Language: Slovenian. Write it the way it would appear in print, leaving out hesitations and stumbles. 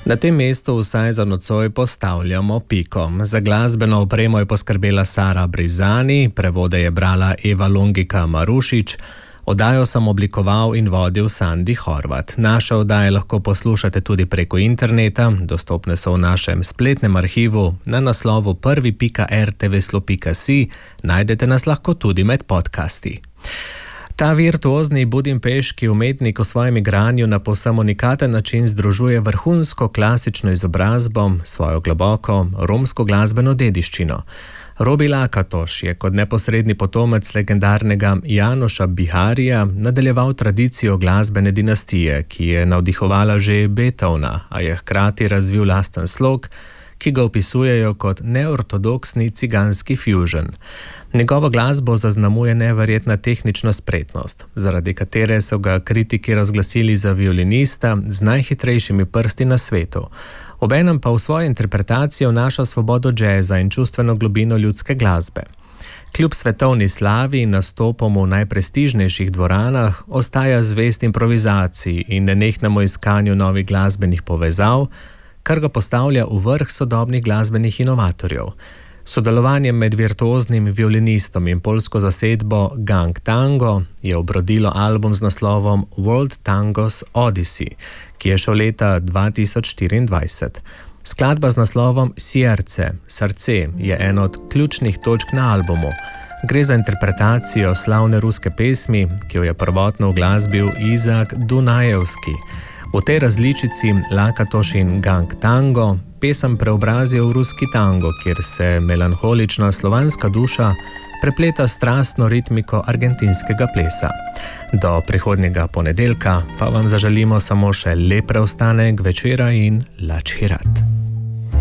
Na tem mestu vsaj za nocoj postavljamo piko. Za glasbeno opremo je poskrbela Sara Brizani, prevode je brala Eva Longika Marušič, oddajo sem oblikoval in vodil Sandi Horvat. Naše oddaje lahko poslušate tudi preko interneta, dostopne so v našem spletnem arhivu na naslovu prvi.rtvslo.si, najdete nas lahko tudi med podcasti. Ta virtuozni budimpeški umetnik v svojem igranju na povsem unikaten način združuje vrhunsko klasično izobrazbo, svojo globoko romsko glasbeno dediščino. Robi Lakatoš je kot neposredni potomec legendarnega Janoša Biharija nadaljeval tradicijo glasbene dinastije, ki je navdihovala že Beethovna, a je hkrati razvil lasten slog, ki ga opisujejo kot neortodoksni ciganski fusion. Njegovo glasbo zaznamuje neverjetna tehnična spretnost, zaradi katere so ga kritiki razglasili za violinista z najhitrejšimi prsti na svetu. Obenem pa v svojo interpretacijo vnaša svobodo džeza in čustveno globino ljudske glasbe. Kljub svetovni slavi in nastopom v najprestižnejših dvoranah ostaja zvest improvizaciji in nenehnemu iskanju novih glasbenih povezav, kar ga postavlja v vrh sodobnih glasbenih inovatorjev. Sodelovanje med virtuoznim violinistom in poljsko zasedbo Gang Tango je obrodilo album z naslovom World Tangos Odyssey, ki je šel leta 2024. Skladba z naslovom Srce je ena od ključnih točk na albumu. Gre za interpretacijo slavne ruske pesmi, ki jo je prvotno uglasbil Izak Dunajevski. V tej različici Lakatoš in Gang Tango pesem preobrazijo v ruski tango, kjer se melanholična slovanska duša prepleta strastno ritmiko argentinskega plesa. Do prihodnjega ponedeljka pa vam zaželimo samo še lep preostanek večera in lačhirat.